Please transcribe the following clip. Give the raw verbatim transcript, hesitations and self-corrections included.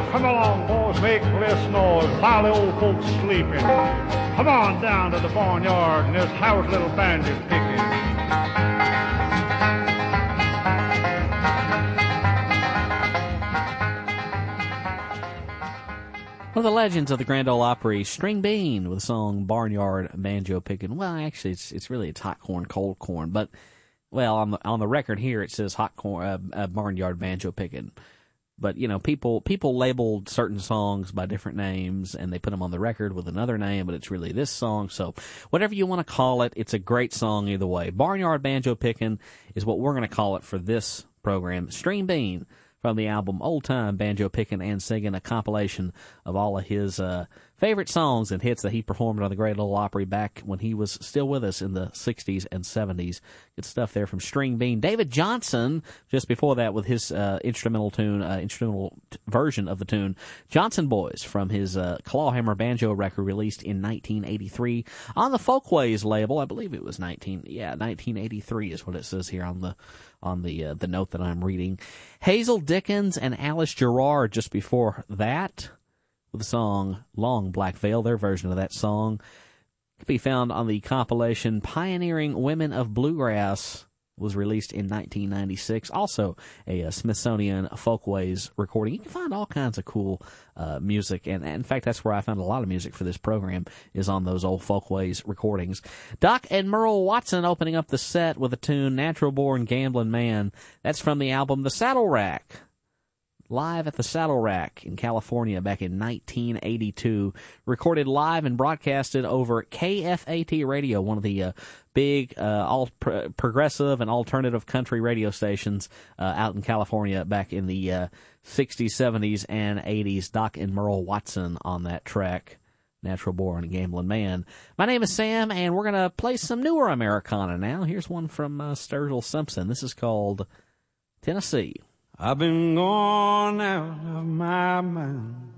Come along, boys, make less noise while the old folks sleeping. Come on down to the barnyard and this house little band is picking. One of the legends of the Grand Ole Opry, String Bean, with the song Barnyard Banjo Pickin'. Well, actually, it's it's really it's hot corn, cold corn, but, well, on the on the record here it says hot corn, uh, uh, Barnyard Banjo Pickin'. But, you know, people people labeled certain songs by different names, and they put them on the record with another name, but it's really this song. So whatever you want to call it, it's a great song either way. Barnyard Banjo Pickin' is what we're going to call it for this program. String Bean, from the album Old Time Banjo Pickin' and Singin', a compilation of all of his uh, favorite songs and hits that he performed on the Great Ole Opry back when he was still with us in the sixties and seventies. Good stuff there from String Bean. David Johnson, just before that, with his uh, instrumental tune, uh, instrumental t- version of the tune, Johnson Boys, from his uh, Clawhammer Banjo record released in nineteen eighty-three on the Folkways label. I believe it was nineteen, yeah, nineteen eighty-three is what it says here on the on the uh, the note that I'm reading. Hazel Dickens and Alice Gerrard just before that, with the song Long Black Veil. Their version of that song can be found on the compilation Pioneering Women of Bluegrass, was released in nineteen ninety-six. Also a, a Smithsonian Folkways recording. You can find all kinds of cool uh, music, and, and in fact, that's where I found a lot of music for this program, is on those old Folkways recordings. Doc and Merle Watson opening up the set with a tune, Natural Born Gamblin' Man. That's from the album The Saddle Rack, live at the Saddle Rack in California back in nineteen eighty-two. Recorded live and broadcasted over K F A T Radio, one of the uh, big uh, all pro- progressive and alternative country radio stations uh, out in California back in the uh, sixties, seventies, and eighties. Doc and Merle Watson on that track, Natural Born Gamblin' Man. My name is Sam, and we're going to play some newer Americana now. Here's one from uh, Sturgill Simpson. This is called Tennessee. I've been gone out of my mind